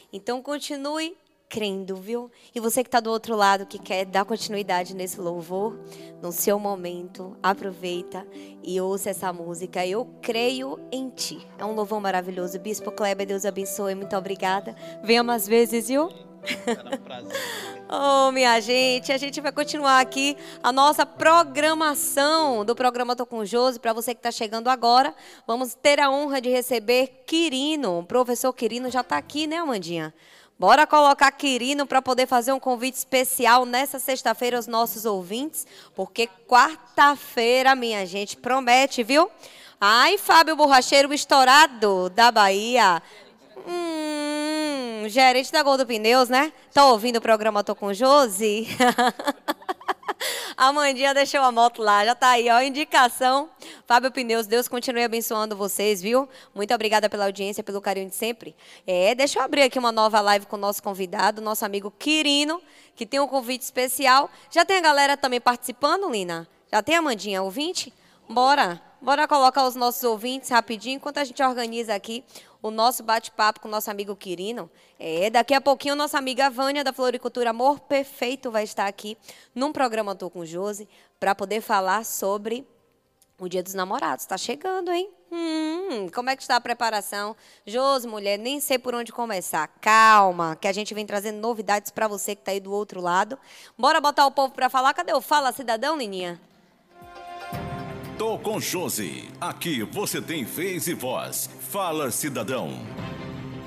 Então continue crendo, viu? E você que está do outro lado, que quer dar continuidade nesse louvor, no seu momento, aproveita e ouça essa música. Eu creio em ti. É um louvor maravilhoso. Bispo Kleber, Deus abençoe. Muito obrigada. Venha mais vezes, viu? Será um prazer. Oh, minha gente, a gente vai continuar aqui a nossa programação do programa Tô com Josi. Para você que está chegando agora, vamos ter a honra de receber Quirino. O professor Quirino já está aqui, né, Amandinha? Bora colocar Quirino para poder fazer um convite especial nessa sexta-feira aos nossos ouvintes, porque quarta-feira, minha gente, promete, viu? Ai, Fábio Borracheiro estourado da Bahia. Gerente da Goldo Pneus, né? Tá ouvindo o programa Tô com Josi? A Amandinha deixou a moto lá, já tá aí, ó, indicação. Fábio Pneus, Deus continue abençoando vocês, viu? Muito obrigada pela audiência, pelo carinho de sempre. Deixa eu abrir aqui uma nova live com o nosso convidado, nosso amigo Quirino, que tem um convite especial. Já tem a galera também participando, Lina? Já tem a Amandinha, ouvinte? Bora colocar os nossos ouvintes rapidinho, enquanto a gente organiza aqui o nosso bate-papo com o nosso amigo Quirino. Daqui a pouquinho, nossa amiga Vânia, da Floricultura Amor Perfeito, vai estar aqui num programa Tô com Josi, para poder falar sobre o Dia dos Namorados. Está chegando, hein? Como é que está a preparação? Josi, mulher, nem sei por onde começar. Calma, que a gente vem trazendo novidades para você que está aí do outro lado. Bora botar o povo para falar. Cadê o Fala Cidadão, Lininha? Tô com Josi. Aqui você tem vez e voz. Fala, cidadão.